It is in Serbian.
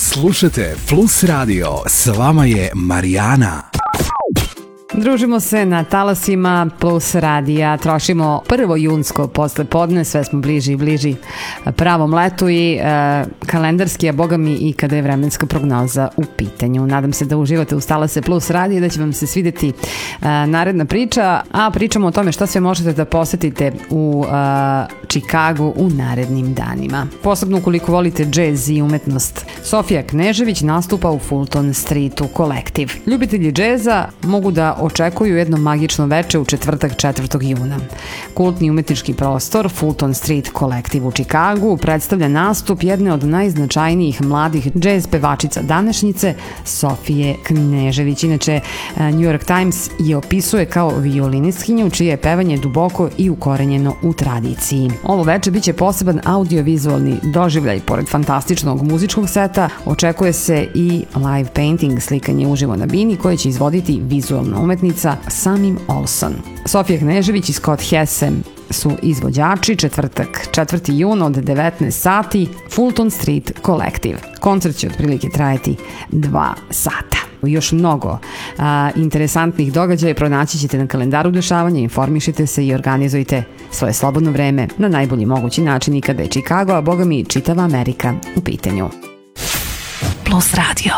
Slušajte Plus Radio, s vama je Marijana. Družimo se na talasima Plus radija, trošimo prvo junsko poslepodne, sve smo bliži i bliži pravom letu i kalendarski, a boga mi i kada je vremenska prognoza u pitanju. Nadam se da uživate uz talase Plus radija i da će vam se svideti naredna priča, a pričamo o tome šta sve možete da posetite u Čikagu u narednim danima. Posebno ukoliko volite džez i umetnost. Sofija Knežević nastupa u Fulton Streetu kolektiv. Ljubitelji džeza mogu da očekuju jedno magično veče u četvrtak 4. juna. Kultni umetnički prostor Fulton Street kolektiv u Čikagu predstavlja nastup jedne od najznačajnijih mladih džez pevačica današnjice, Sofije Knežević. Inače, New York Times je opisuje kao violinistkinju čije je pevanje duboko i ukorenjeno u tradiciji. Ovo veče biće poseban audiovizualni doživljaj. Pored fantastičnog muzičkog seta, očekuje se i live painting, slikanje uživo na bini, koje će izvoditi vizualna umetnica Samim Olson. Sofija Knežević i Scott Hessem su izvođači. Četvrtak 4. jun od 19 sati, Fulton Street kolektiv. Koncert će otprilike trajati 2 sata. Još mnogo interesantnih događaja pronaći ćete na kalendaru dešavanja, informišite se i organizujte svoje slobodno vreme na najbolji mogući način i kada je Čikago, a boga mi čitava Amerika u pitanju. Plus Radio.